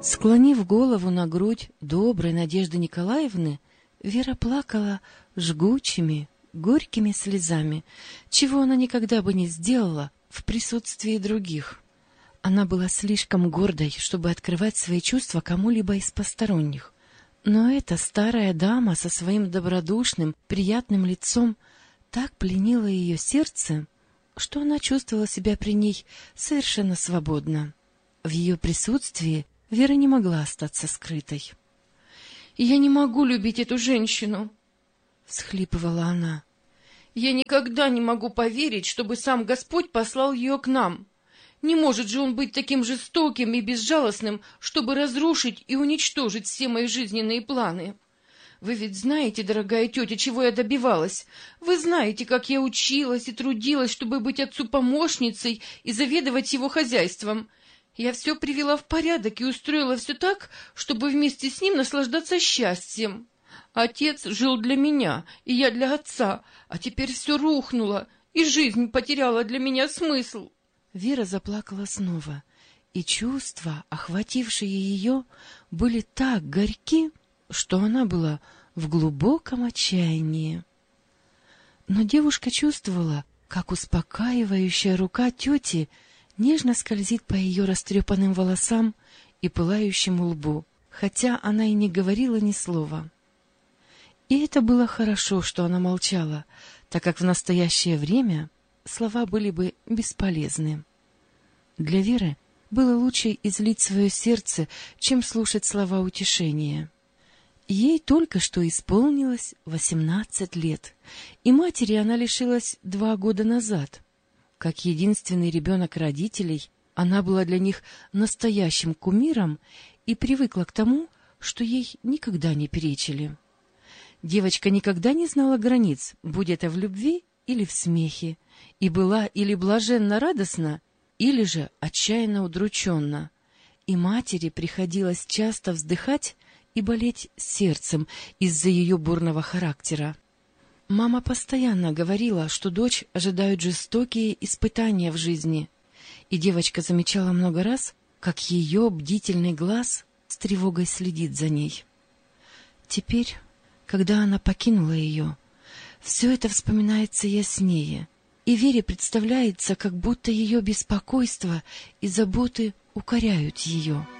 Склонив голову на грудь доброй Надежды Николаевны, Вера плакала жгучими, горькими слезами, чего она никогда бы не сделала в присутствии других. Она была слишком гордой, чтобы открывать свои чувства кому-либо из посторонних. Но эта старая дама со своим добродушным, приятным лицом так пленила ее сердце, что она чувствовала себя при ней совершенно свободно. В ее присутствии Вера не могла остаться скрытой. «Я не могу любить эту женщину», — всхлипывала она. «Я никогда не могу поверить, чтобы сам Господь послал ее к нам. Не может же Он быть таким жестоким и безжалостным, чтобы разрушить и уничтожить все мои жизненные планы. Вы ведь знаете, дорогая тетя, чего я добивалась. Вы знаете, как я училась и трудилась, чтобы быть отцу помощницей и заведовать его хозяйством. Я все привела в порядок и устроила все так, чтобы вместе с ним наслаждаться счастьем. Отец жил для меня, и я для отца, а теперь все рухнуло, и жизнь потеряла для меня смысл». Вера заплакала снова, и чувства, охватившие ее, были так горьки, что она была в глубоком отчаянии. Но девушка чувствовала, как успокаивающая рука тети нежно скользит по ее растрепанным волосам и пылающему лбу, хотя она и не говорила ни слова. И это было хорошо, что она молчала, так как в настоящее время слова были бы бесполезны. Для Веры было лучше излить свое сердце, чем слушать слова утешения. Ей только что исполнилось 18 лет, и матери она лишилась 2 года назад. Как единственный ребенок родителей, она была для них настоящим кумиром и привыкла к тому, что ей никогда не перечили. Девочка никогда не знала границ, будь это в любви или в смехе, и была или блаженно радостна, или же отчаянно удрученна. И матери приходилось часто вздыхать и болеть сердцем из-за ее бурного характера. Мама постоянно говорила, что дочь ожидают жестокие испытания в жизни, и девочка замечала много раз, как ее бдительный глаз с тревогой следит за ней. Теперь, когда она покинула ее, все это вспоминается яснее, и Вере представляется, как будто ее беспокойство и заботы укоряют ее.